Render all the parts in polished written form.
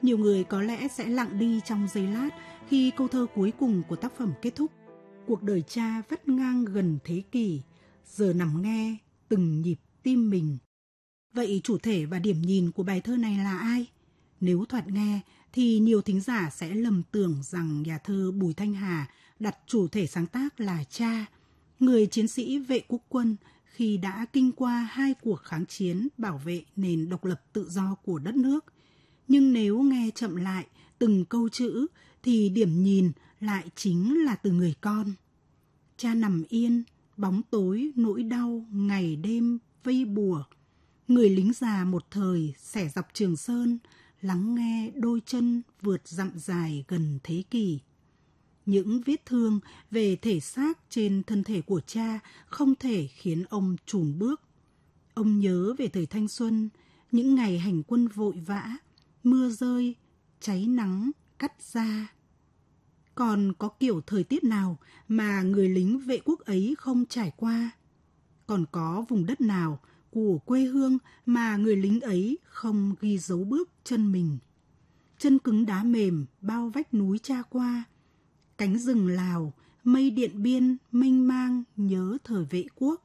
Nhiều người có lẽ sẽ lặng đi trong giây lát khi câu thơ cuối cùng của tác phẩm kết thúc. Cuộc đời cha vắt ngang gần thế kỷ, giờ nằm nghe từng nhịp tim mình. Vậy chủ thể và điểm nhìn của bài thơ này là ai? Nếu thoạt nghe thì nhiều thính giả sẽ lầm tưởng rằng nhà thơ Bùi Thanh Hà đặt chủ thể sáng tác là cha, người chiến sĩ vệ quốc quân khi đã kinh qua 2 cuộc kháng chiến bảo vệ nền độc lập tự do của đất nước. Nhưng nếu nghe chậm lại từng câu chữ thì điểm nhìn lại chính là từ người con. Cha nằm yên, bóng tối nỗi đau ngày đêm vây bùa. Người lính già một thời xẻ dọc Trường Sơn, lắng nghe đôi chân vượt dặm dài gần thế kỷ. Những vết thương về thể xác trên thân thể của cha không thể khiến ông chùn bước. Ông nhớ về thời thanh xuân, những ngày hành quân vội vã, mưa rơi, cháy nắng, cắt da. Còn có kiểu thời tiết nào mà người lính vệ quốc ấy không trải qua? Còn có vùng đất nào của quê hương mà người lính ấy không ghi dấu bước chân mình? Chân cứng đá mềm bao vách núi cha qua, cánh rừng Lào, mây Điện Biên mênh mang nhớ thời vệ quốc.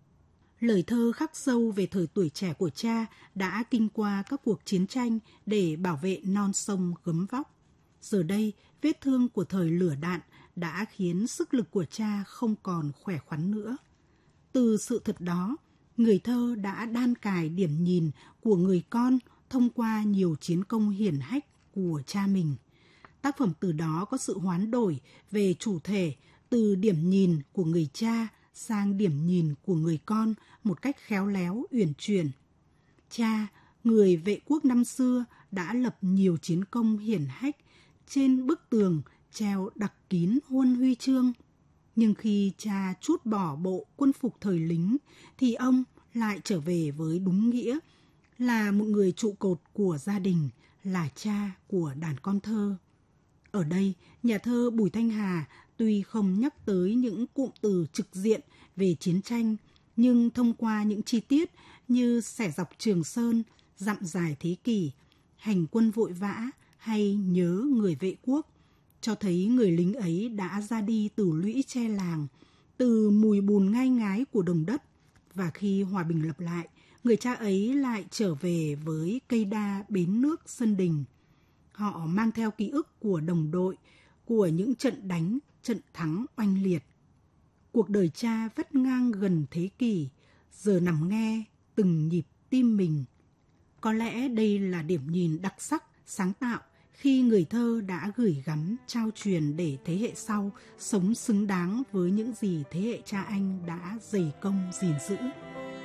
Lời thơ khắc sâu về thời tuổi trẻ của cha đã kinh qua các cuộc chiến tranh để bảo vệ non sông gấm vóc. Giờ đây, vết thương của thời lửa đạn đã khiến sức lực của cha không còn khỏe khoắn nữa. Từ sự thật đó, người thơ đã đan cài điểm nhìn của người con thông qua nhiều chiến công hiển hách của cha mình. Tác phẩm từ đó có sự hoán đổi về chủ thể từ điểm nhìn của người cha sang điểm nhìn của người con một cách khéo léo, uyển chuyển. Cha, người vệ quốc năm xưa, đã lập nhiều chiến công hiển hách, trên bức tường treo đặc kín huân huy chương. Nhưng khi cha trút bỏ bộ quân phục thời lính, thì ông lại trở về với đúng nghĩa, là một người trụ cột của gia đình, là cha của đàn con thơ. Ở đây, nhà thơ Bùi Thanh Hà tuy không nhắc tới những cụm từ trực diện về chiến tranh, nhưng thông qua những chi tiết như xẻ dọc Trường Sơn, dặm dài thế kỷ, hành quân vội vã hay nhớ người vệ quốc, cho thấy người lính ấy đã ra đi từ lũy tre làng, từ mùi bùn ngai ngái của đồng đất, và khi hòa bình lập lại, người cha ấy lại trở về với cây đa bến nước sân đình. Họ mang theo ký ức của đồng đội, của những trận đánh, trận thắng oanh liệt. Cuộc đời cha vắt ngang gần thế kỷ, giờ nằm nghe từng nhịp tim mình. Có lẽ đây là điểm nhìn đặc sắc, sáng tạo khi người thơ đã gửi gắm trao truyền để thế hệ sau sống xứng đáng với những gì thế hệ cha anh đã dày công gìn giữ.